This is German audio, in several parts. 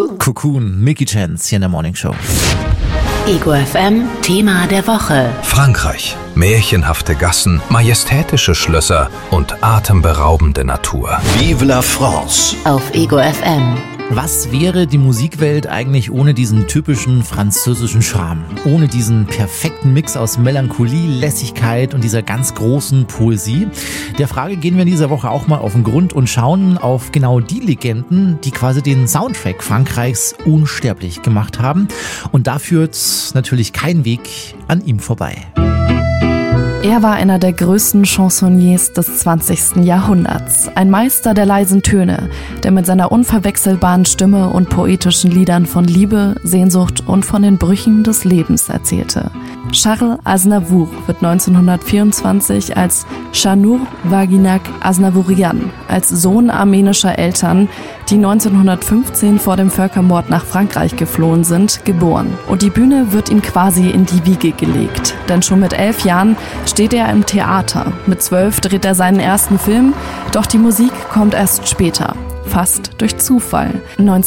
Cocoon, Mickey Chance hier in der Morning Show. Ego FM, Thema der Woche. Frankreich. Märchenhafte Gassen, majestätische Schlösser und atemberaubende Natur. Vive la France. Auf Ego FM. Was wäre die Musikwelt eigentlich ohne diesen typischen französischen Charme? Ohne diesen perfekten Mix aus Melancholie, Lässigkeit und dieser ganz großen Poesie? Der Frage gehen wir in dieser Woche auch mal auf den Grund und schauen auf genau die Legenden, die quasi den Soundtrack Frankreichs unsterblich gemacht haben. Und da führt natürlich kein Weg an ihm vorbei. Er war einer der größten Chansonniers des 20. Jahrhunderts. Ein Meister der leisen Töne, der mit seiner unverwechselbaren Stimme und poetischen Liedern von Liebe, Sehnsucht und von den Brüchen des Lebens erzählte. Charles Aznavour wird 1924 als Chanur Vaguinac Aznavourian, als Sohn armenischer Eltern, die 1915 vor dem Völkermord nach Frankreich geflohen sind, geboren. Und die Bühne wird ihm quasi in die Wiege gelegt. Denn schon mit 11 Jahren steht er im Theater. Mit 12 dreht er seinen ersten Film, doch die Musik kommt erst später. Fast durch Zufall.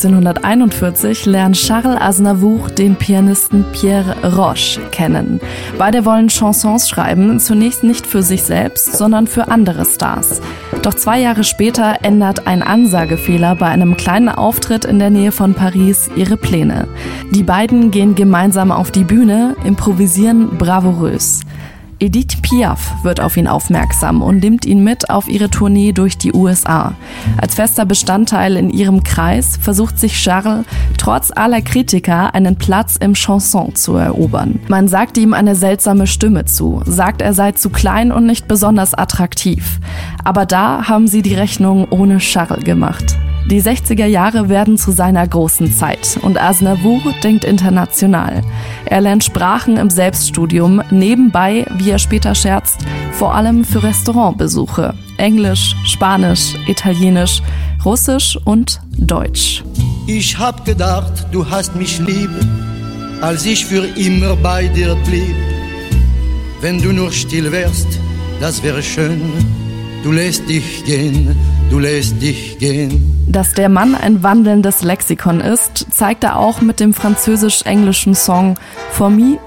1941 lernt Charles Aznavour den Pianisten Pierre Roche kennen. Beide wollen Chansons schreiben, zunächst nicht für sich selbst, sondern für andere Stars. Doch 2 Jahre später ändert ein Ansagefehler bei einem kleinen Auftritt in der Nähe von Paris ihre Pläne. Die beiden gehen gemeinsam auf die Bühne, improvisieren bravourös. Edith Piaf wird auf ihn aufmerksam und nimmt ihn mit auf ihre Tournee durch die USA. Als fester Bestandteil in ihrem Kreis versucht sich Charles, trotz aller Kritiker, einen Platz im Chanson zu erobern. Man sagt ihm eine seltsame Stimme zu, sagt, er sei zu klein und nicht besonders attraktiv. Aber da haben sie die Rechnung ohne Charles gemacht. Die 60er Jahre werden zu seiner großen Zeit und Aznavour denkt international. Er lernt Sprachen im Selbststudium, nebenbei, wie er später scherzt, vor allem für Restaurantbesuche. Englisch, Spanisch, Italienisch, Russisch und Deutsch. Ich hab gedacht, du hast mich lieb, als ich für immer bei dir blieb. Wenn du nur still wärst, das wäre schön. Du lässt dich gehen, du lässt dich gehen. Dass der Mann ein wandelndes Lexikon ist, zeigt er auch mit dem französisch-englischen Song For Me,